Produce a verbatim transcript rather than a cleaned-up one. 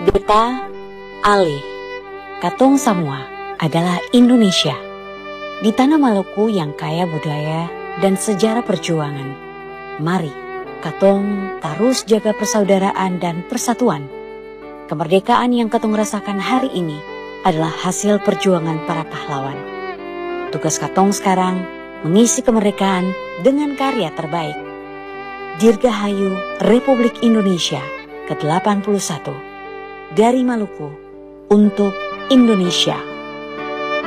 Beta, Ale, Katong Samua adalah Indonesia. Di tanah Maluku yang kaya budaya dan sejarah perjuangan. Mari, Katong terus jaga persaudaraan dan persatuan. Kemerdekaan yang Katong rasakan hari ini adalah hasil perjuangan para pahlawan. Tugas Katong sekarang mengisi kemerdekaan dengan karya terbaik. Dirgahayu Republik Indonesia ke delapan puluh satu. Dari Maluku untuk Indonesia.